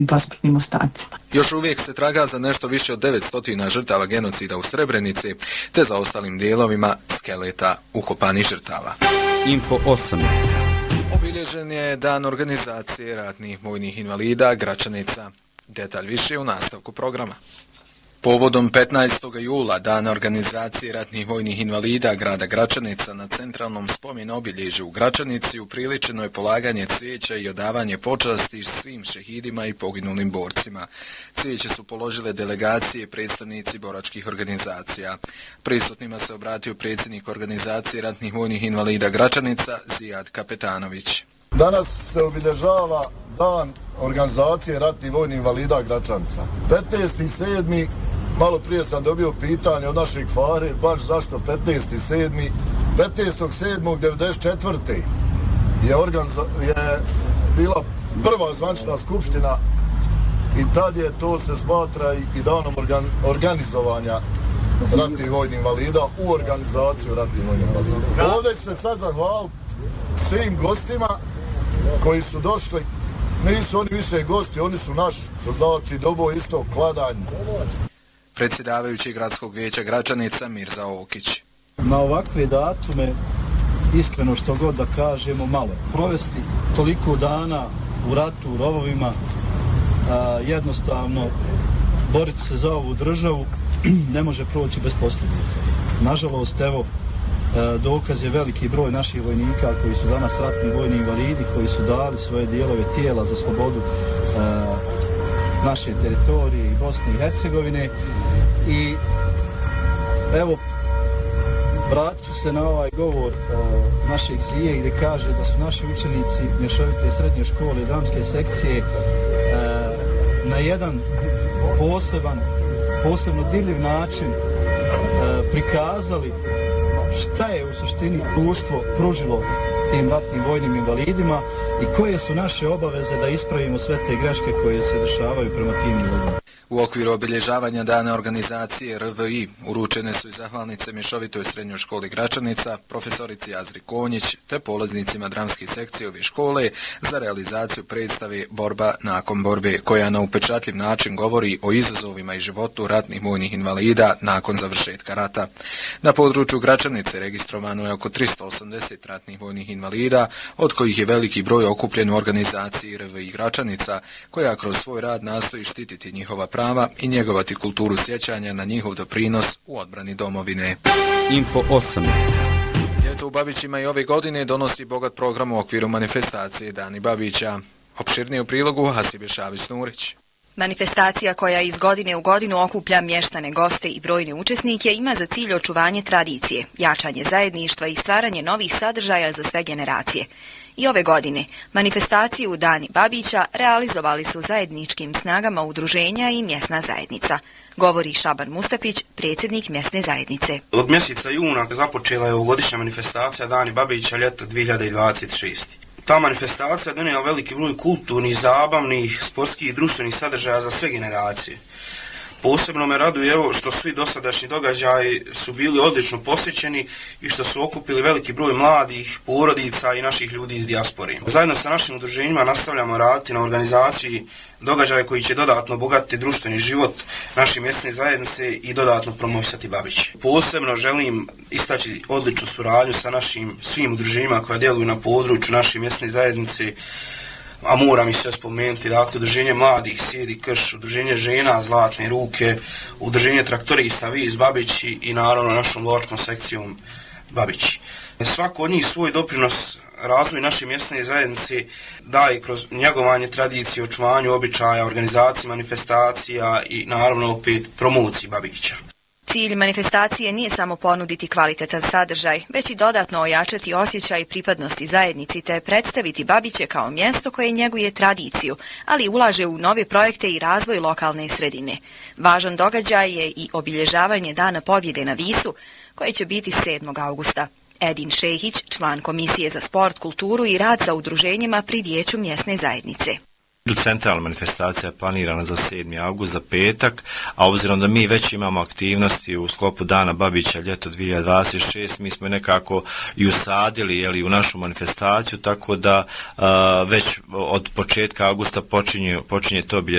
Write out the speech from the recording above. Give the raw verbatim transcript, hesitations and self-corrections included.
posmrtnim ostacima. Još uvijek se traga za nešto više od devetsto žrtava genocida u Srebrenici, te za ostalim dijelovima skeleta ukopanih žrtava. Info osam. Obilježen je dan organizacije ratnih vojnih invalida Gračanica. Detalj više u nastavku programa. Povodom petnaestog jula, dana organizacije ratnih vojnih invalida grada Gračanica, na centralnom spomen obilježju u Gračanici upriličeno je polaganje cvijeća i odavanje počasti svim šehidima i poginulim borcima. Cvijeće su položile delegacije i predstavnici boračkih organizacija. Prisutnima se obratio predsjednik organizacije ratnih vojnih invalida Gračanica Zijad Kapetanović. Danas se obilježava dan organizacije ratnih vojnih invalida Gračanica. petnaesti sedmi Malo prije sam dobio pitanje od našeg Fare, baš zašto petnaesti sedmi petnaestog sedmog devedeset četvrte je, organiza- je bila prva zvanična skupština i tad je to se smatra i, i danom organ, organizovanja ratnih vojnih invalida u organizaciju ratnih vojnih invalida. Ovdje se sad zahvaliti svim gostima koji su došli. Nisu oni više gosti, oni su naši, to znači dobo isto kladanje. Predsjedavajući gradskog vijeća Gračanica Mirza Okić. Na ovakve datume, iskreno što god da kažemo, malo. Provesti toliko dana u ratu, u rovovima, a, jednostavno boriti se za ovu državu ne može proći bez posljedica. Nažalost, evo, dokaz je veliki broj naših vojnika koji su danas ratni vojni invalidi, koji su dali svoje dijelove tijela za slobodu naše teritorije i Bosne i Hercegovine. I evo, vratit ću se na ovaj govor uh, našeg Zije gdje kaže da su naši učenici mješovite srednje škole i dramske sekcije uh, na jedan poseban, posebno divljiv način uh, prikazali šta je u suštini društvo pružilo tim ratnim vojnim invalidima i koje su naše obaveze da ispravimo sve te greške koje se dešavaju prema tim ljudima. U okviru obilježavanja dana organizacije R V I uručene su i zahvalnice mješovitoj srednjoj školi Gračanica, profesorici Azri Konjić, te polaznicima dramskih sekcije ove škole za realizaciju predstave Borba nakon borbe, koja na upečatljiv način govori o izazovima i životu ratnih vojnih invalida nakon završetka rata. Na području Gračanice registrovano je oko tristo osamdeset ratnih vojnih invalida, od kojih je veliki broj okupljen u organizaciji R V I Gračanica, koja kroz svoj rad nastoji štititi njihova prava i njegovati kulturu sjećanja na njihov doprinos u odbrani domovine. Info osam. Ljeto u Babićima i ove godine donosi bogat program u okviru manifestacije Dani Babića. Opširnije u prilogu Hasibe Šavić-Nurić. Manifestacija koja iz godine u godinu okuplja mještane, goste i brojne učesnike ima za cilj očuvanje tradicije, jačanje zajedništva i stvaranje novih sadržaja za sve generacije. I ove godine manifestaciju Dani Babića realizovali su zajedničkim snagama udruženja i mjesna zajednica. Govori Šaban Mustafić, predsjednik mjesne zajednice. Od mjeseca juna započela je ovogodišnja manifestacija Dani Babića ljeto dvije hiljade dvadeset šeste. Ta manifestacija donijela veliki broj kulturnih, zabavnih, sportskih i društvenih sadržaja za sve generacije. Posebno me raduje evo što svi dosadašnji događaji su bili odlično posjećeni i što su okupili veliki broj mladih, porodica i naših ljudi iz dijaspore. Zajedno sa našim udruženjima nastavljamo raditi na organizaciji događaja koji će dodatno obogatiti društveni život naše mjesne zajednice i dodatno promovisati Babić. Posebno želim istaći odličnu suradnju sa našim svim udruženjima koja djeluju na području naše mjesne zajednice, a moram i sve spomenuti, dakle, udruženje mladih Sjedi Krš, udruženje žena Zlatne ruke, udruženje traktorista Viz Babić i naravno našom lovačkom sekcijom Babić. Svako od njih svoj doprinos razvoju naše mjesne zajednice daje kroz njegovanje tradicije, očuvanju običaja, organizaciji manifestacija i naravno opet promociji Babića. Cilj manifestacije nije samo ponuditi kvalitetan sadržaj, već i dodatno ojačati osjećaj pripadnosti zajednici te predstaviti Babiće kao mjesto koje njeguje tradiciju, ali ulaže u nove projekte i razvoj lokalne sredine. Važan događaj je i obilježavanje Dana pobjede na Visu, koje će biti sedmog avgusta. Edin Šehić, član Komisije za sport, kulturu i rad sa udruženjima pri Vijeću mjesne zajednice. Centralna manifestacija je planirana za sedmi avgust, za petak, a obzirom da mi već imamo aktivnosti u sklopu Dana Babića ljeto dvije hiljade dvadeset šeste, mi smo nekako i usadili jeli, u našu manifestaciju, tako da a, već od početka avgusta počinje, počinje to obilježavanje